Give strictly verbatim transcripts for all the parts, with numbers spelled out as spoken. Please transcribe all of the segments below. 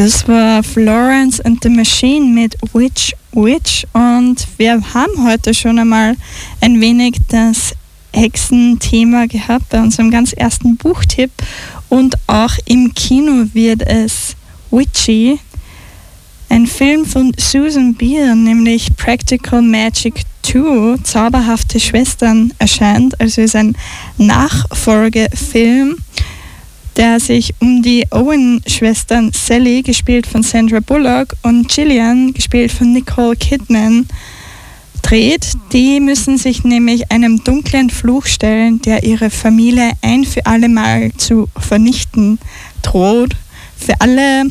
Das war Florence and the Machine mit Witch Witch und wir haben heute schon einmal ein wenig das Hexenthema gehabt bei unserem ganz ersten Buchtipp und auch im Kino wird es Witchy, ein Film von Susan Beer, nämlich Practical Magic zwei, Zauberhafte Schwestern, erscheint, also ist ein Nachfolgefilm, der sich um die Owen-Schwestern Sally, gespielt von Sandra Bullock, und Gillian, gespielt von Nicole Kidman, dreht. Die müssen sich nämlich einem dunklen Fluch stellen, der ihre Familie ein für alle Mal zu vernichten droht. Für alle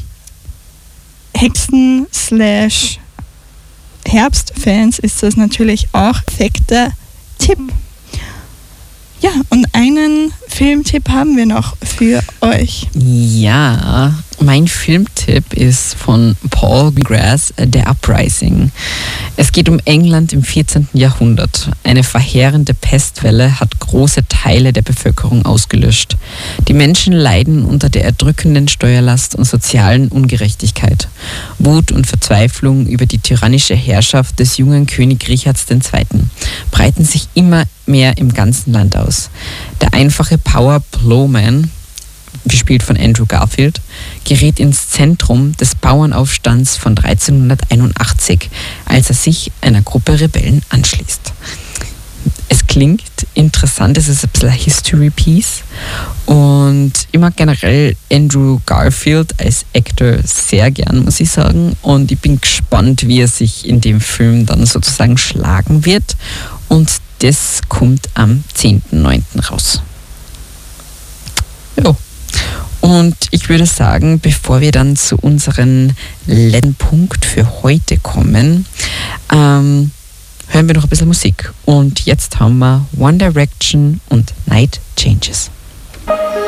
Hexen-Herbst-Fans ist das natürlich auch perfekter Tipp. Ja, und einen Filmtipp haben wir noch für euch. Ja, mein Filmtipp ist von Paul Greengrass, The Uprising. Es geht um England im vierzehnten Jahrhundert. Eine verheerende Pestwelle hat große Teile der Bevölkerung ausgelöscht. Die Menschen leiden unter der erdrückenden Steuerlast und sozialen Ungerechtigkeit. Wut und Verzweiflung über die tyrannische Herrschaft des jungen König Richards der Zweite. breiten sich immer mehr im ganzen Land aus. Der einfache Power Plowman, gespielt von Andrew Garfield, gerät ins Zentrum des Bauernaufstands von dreizehnhunderteinundachtzig, als er sich einer Gruppe Rebellen anschließt. Es klingt interessant, es ist ein bisschen ein History-Piece und ich mag generell Andrew Garfield als Actor sehr gern, muss ich sagen, und ich bin gespannt, wie er sich in dem Film dann sozusagen schlagen wird, und das kommt am zehnten neunten raus. Ja. Und ich würde sagen, bevor wir dann zu unserem letzten Punkt für heute kommen, ähm, hören wir noch ein bisschen Musik. Und jetzt haben wir One Direction und Night Changes.